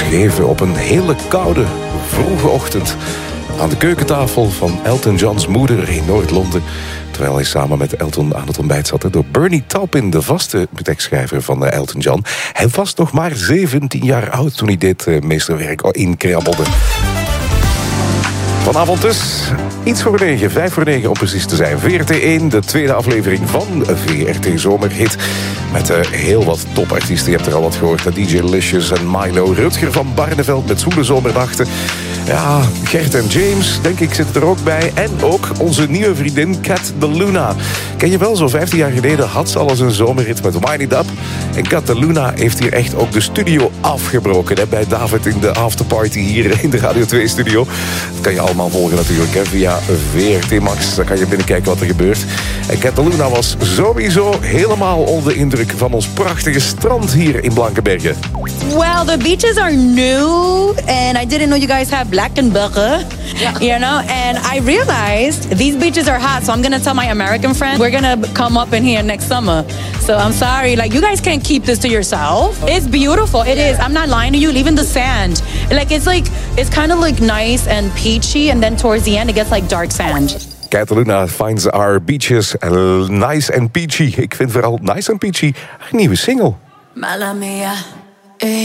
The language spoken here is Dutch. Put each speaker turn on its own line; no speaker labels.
geschreven op een hele koude, vroege ochtend aan de keukentafel van Elton John's moeder in Noord-Londen, terwijl hij samen met Elton aan het ontbijt zat. Door Bernie Taupin, de vaste tekstschrijver van Elton John. Hij was nog maar 17 jaar oud toen hij dit meesterwerk inkrabbelde. Vanavond dus iets voor 9, 5 voor 9 om precies te zijn. VRT1, de tweede aflevering van VRT Zomerhit. Met heel wat topartiesten. Je hebt er al wat gehoord. DJ Licious en Milo. Rutger van Barneveld met Zwoele Zomernachten. Ja, Gert en James, denk ik, zitten er ook bij. En ook onze nieuwe vriendin Cat de Luna. Ken je wel, zo 15 jaar geleden had ze al eens een zomerrit met Wind It Up. En Cat de Luna heeft hier echt ook de studio afgebroken. Hè, bij David in de afterparty hier in de Radio 2-studio. Dat kan je allemaal volgen natuurlijk hè, via VRT Max. Dan kan je binnenkijken wat er gebeurt. En Cat de Luna was sowieso helemaal onder de indruk van ons prachtige strand hier in Blankenberge.
Well, the beaches are new, and I didn't know you guys have black and burger, you know, and I realized these beaches are hot, so I'm gonna tell my American friend, we're gonna come up in here next summer. So I'm sorry, like, you guys can't keep this to yourself. It's beautiful, it is. I'm not lying to you, even the sand. It's kind of like nice and peachy, and then towards the end it gets like dark sand.
Cat de Luna finds our beaches nice and peachy. Ik vind vooral nice and peachy haar nieuwe single.
Mala mia.